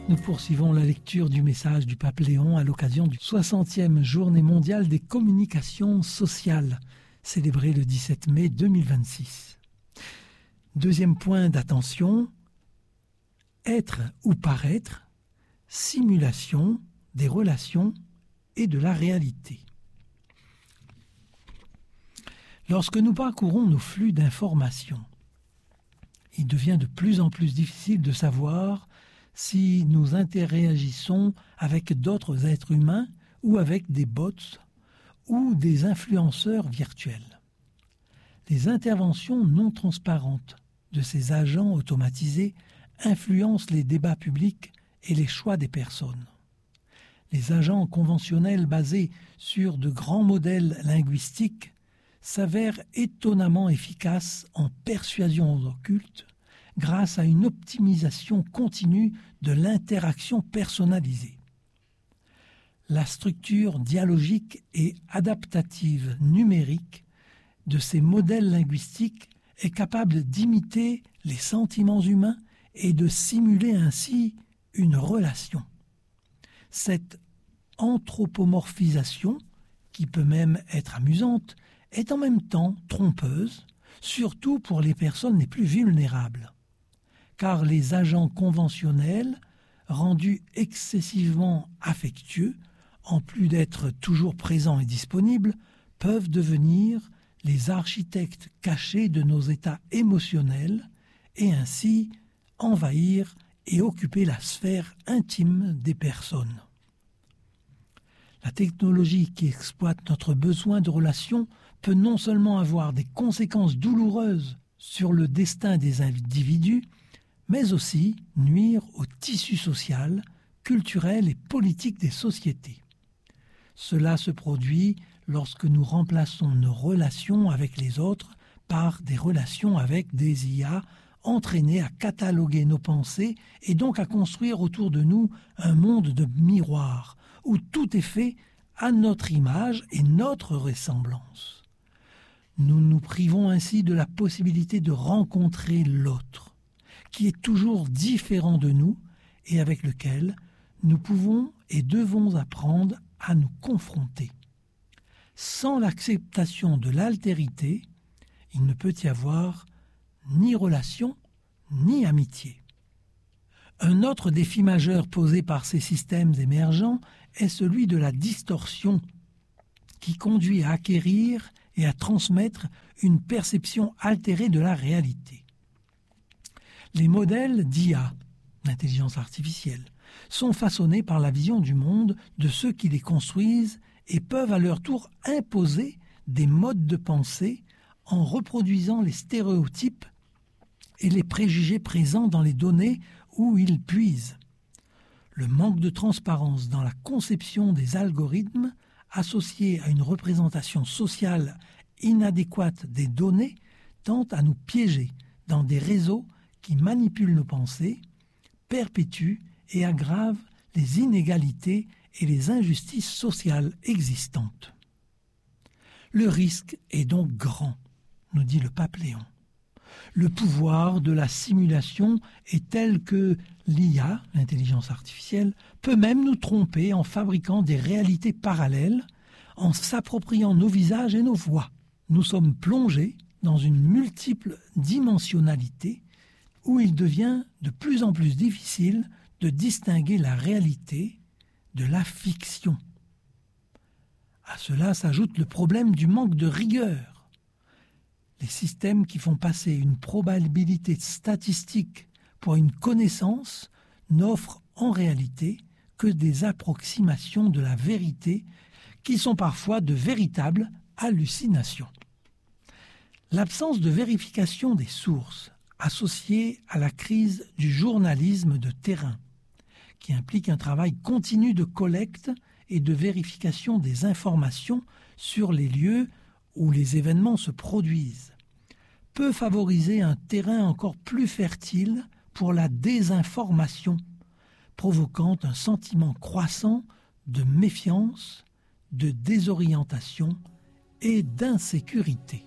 Nous poursuivons la lecture du message du pape Léon à l'occasion du 60e Journée mondiale des communications sociales, célébrée le 17 mai 2026. Deuxième point d'attention, être ou paraître, simulation des relations et de la réalité. Lorsque nous parcourons nos flux d'informations, il devient de plus en plus difficile de savoir si nous interagissons avec d'autres êtres humains ou avec des bots ou des influenceurs virtuels. Les interventions non transparentes de ces agents automatisés influencent les débats publics et les choix des personnes. Les agents conventionnels basés sur de grands modèles linguistiques s'avèrent étonnamment efficaces en persuasion occulte grâce à une optimisation continue de l'interaction personnalisée. La structure dialogique et adaptative numérique de ces modèles linguistiques est capable d'imiter les sentiments humains et de simuler ainsi une relation. Cette anthropomorphisation, qui peut même être amusante, est en même temps trompeuse, surtout pour les personnes les plus vulnérables. Car les agents conventionnels, rendus excessivement affectueux, en plus d'être toujours présents et disponibles, peuvent devenir les architectes cachés de nos états émotionnels et ainsi envahir et occuper la sphère intime des personnes. La technologie qui exploite notre besoin de relation peut non seulement avoir des conséquences douloureuses sur le destin des individus, mais aussi nuire au tissu social, culturel et politique des sociétés. Cela se produit lorsque nous remplaçons nos relations avec les autres par des relations avec des IA entraînées à cataloguer nos pensées et donc à construire autour de nous un monde de miroirs où tout est fait à notre image et notre ressemblance. Nous nous privons ainsi de la possibilité de rencontrer l'autre, qui est toujours différent de nous et avec lequel nous pouvons et devons apprendre à nous confronter. Sans l'acceptation de l'altérité, il ne peut y avoir ni relation ni amitié. Un autre défi majeur posé par ces systèmes émergents est celui de la distorsion qui conduit à acquérir et à transmettre une perception altérée de la réalité. Les modèles d'IA, l'intelligence artificielle, sont façonnés par la vision du monde de ceux qui les construisent et peuvent à leur tour imposer des modes de pensée en reproduisant les stéréotypes et les préjugés présents dans les données où ils puisent. Le manque de transparence dans la conception des algorithmes associé à une représentation sociale inadéquate des données tend à nous piéger dans des réseaux qui manipulent nos pensées, perpétuent et aggravent les inégalités et les injustices sociales existantes. Le risque est donc grand, nous dit le pape Léon. Le pouvoir de la simulation est tel que l'IA, l'intelligence artificielle, peut même nous tromper en fabriquant des réalités parallèles, en s'appropriant nos visages et nos voix. Nous sommes plongés dans une multiple dimensionnalité où il devient de plus en plus difficile de distinguer la réalité de la fiction. À cela s'ajoute le problème du manque de rigueur. Les systèmes qui font passer une probabilité statistique pour une connaissance n'offrent en réalité que des approximations de la vérité qui sont parfois de véritables hallucinations. L'absence de vérification des sources associée à la crise du journalisme de terrain, qui implique un travail continu de collecte et de vérification des informations sur les lieux où les événements se produisent, peut favoriser un terrain encore plus fertile pour la désinformation, provoquant un sentiment croissant de méfiance, de désorientation et d'insécurité.